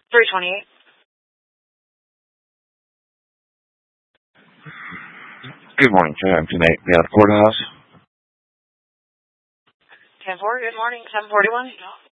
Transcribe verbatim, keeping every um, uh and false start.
three twenty-eight. Good morning, Jim. Tonight, the courthouse. ten four, good morning, seven forty-one.